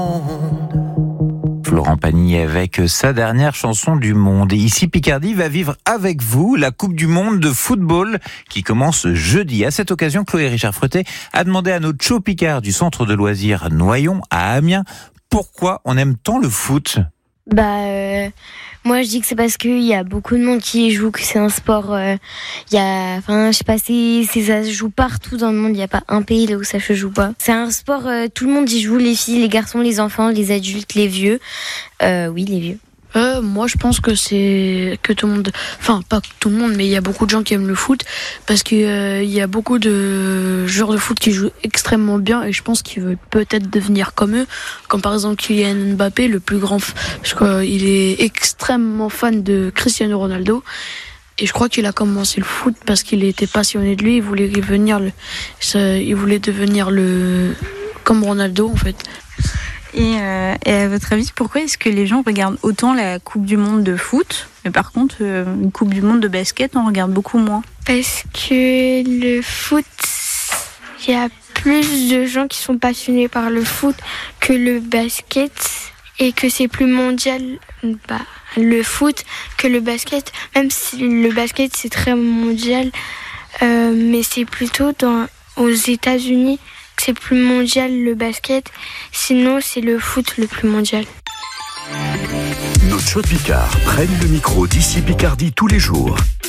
Florent Pagny avec sa dernière chanson du monde. Et ici, Picardie va vivre avec vous la Coupe du Monde de football qui commence jeudi. À cette occasion, Chloé Richard-Freté a demandé à notre show Picard du centre de loisirs Noyon à Amiens pourquoi on aime tant le foot. Moi je dis que c'est parce qu'il y a beaucoup de monde qui y joue, que c'est un sport, ça se joue partout dans le monde, il n'y a pas un pays là où ça se joue pas. C'est un sport, tout le monde y joue, les filles, les garçons, les enfants, les adultes, les vieux. Oui, les vieux. Moi je pense que c'est que tout le monde, enfin pas tout le monde, mais il y a beaucoup de gens qui aiment le foot parce que il y a beaucoup de joueurs de foot qui jouent extrêmement bien et je pense qu'ils veulent peut-être devenir comme eux, comme par exemple Kylian Mbappé, le plus grand, je crois, il est extrêmement fan de Cristiano Ronaldo et je crois qu'il a commencé le foot parce qu'il était passionné de lui, il voulait devenir comme Ronaldo en fait. Et à votre avis, pourquoi est-ce que les gens regardent autant la Coupe du Monde de foot, mais par contre, une Coupe du Monde de basket, on regarde beaucoup moins? Parce que le foot, il y a plus de gens qui sont passionnés par le foot que le basket et que c'est plus mondial, le foot, que le basket. Même si le basket, c'est très mondial, mais c'est plutôt aux États-Unis. C'est plus mondial le basket, sinon c'est le foot le plus mondial. Nos shows Picard prennent le micro d'ici Picardie tous les jours.